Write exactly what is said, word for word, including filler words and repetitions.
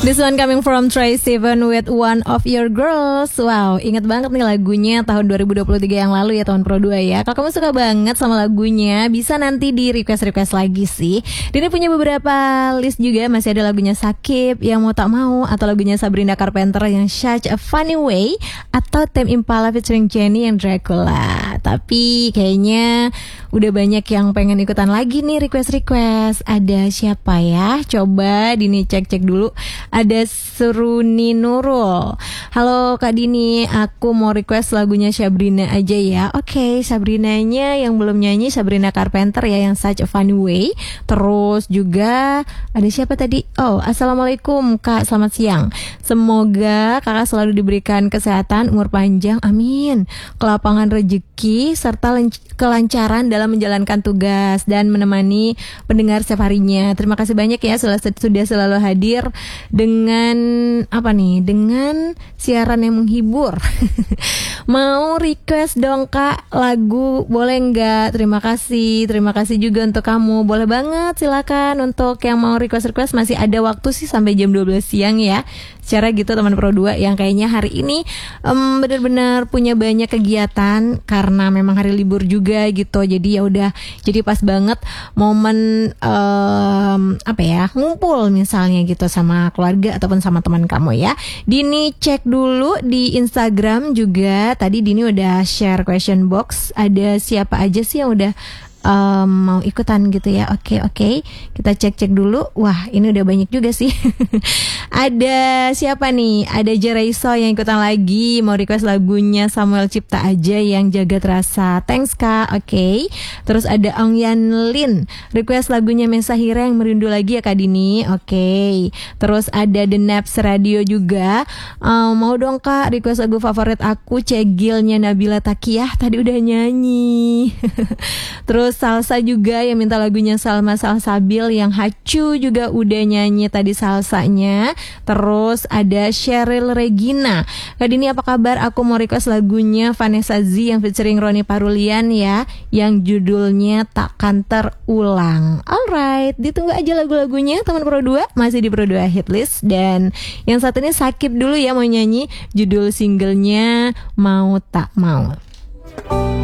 This one coming from Troye Sivan with One of Your Girls. Wow, ingat banget nih lagunya tahun dua ribu dua puluh tiga yang lalu ya, tahun Pro dua ya. Kalau kamu suka banget sama lagunya, bisa nanti di request-request lagi sih. Dini punya beberapa list juga, masih ada lagunya Sakib yang Mau Tak Mau, atau lagunya Sabrina Carpenter yang Such a Funny Way, atau Tame Impala featuring Jennie yang Dracula. Tapi kayaknya udah banyak yang pengen ikutan lagi nih request-request. Ada siapa ya? Coba Dini cek-cek dulu. Ada Seruni Nurul. Halo Kak Dini, aku mau request lagunya Sabrina aja ya. Oke, okay, Sabrinanya yang belum nyanyi Sabrina Carpenter ya, yang Such a Funny Way. Terus juga ada siapa tadi? Oh, Assalamualaikum Kak, selamat siang. Semoga Kakak selalu diberikan kesehatan, umur panjang, amin, kelapangan rezeki, serta kelancaran dalam menjalankan tugas dan menemani pendengar setiap harinya. Terima kasih banyak ya sudah, sudah selalu hadir dengan apa nih? Dengan siaran yang menghibur. Mau request dong Kak lagu, boleh nggak? Terima kasih, terima kasih juga untuk kamu. Boleh banget, silakan. Untuk yang mau request-request masih ada waktu sih sampai jam dua belas siang ya. Secara gitu teman Pro dua yang kayaknya hari ini um, benar-benar punya banyak kegiatan karena memang hari libur juga gitu. Jadi ya udah, jadi pas banget momen um, apa ya, ngumpul misalnya gitu sama keluarga ataupun sama teman kamu ya. Dini cek dulu di Instagram juga. Tadi Dini udah share question box. Ada siapa aja sih yang udah Um, mau ikutan gitu ya. Oke okay, oke okay. Kita cek-cek dulu. Wah, ini udah banyak juga sih. Ada siapa nih? Ada Jeraiso yang ikutan lagi, mau request lagunya Samuel Cipta Aja yang Jagat Rasa. Thanks Kak. Oke okay. Terus ada Ong Yan Lin, request lagunya Mensahira yang Merindu Lagi ya Kak Dini. Oke okay. Terus ada The Naps Radio juga, um, mau dong Kak request lagu favorit aku Cegilnya Nabila Takiyah. Tadi udah nyanyi. Terus Salsa juga yang minta lagunya Salma Salsabil yang Hacu juga udah nyanyi tadi salsanya. Terus ada Cheryl Regina, Kak Dini apa kabar? Aku mau request lagunya Vanessa Z yang featuring Roni Parulian ya, yang judulnya Takkan Terulang. Alright, ditunggu aja lagu-lagunya teman Pro dua, masih di Pro dua Hitlist. Dan yang satu ini Sakib dulu ya, mau nyanyi judul singlenya Mau Tak Mau.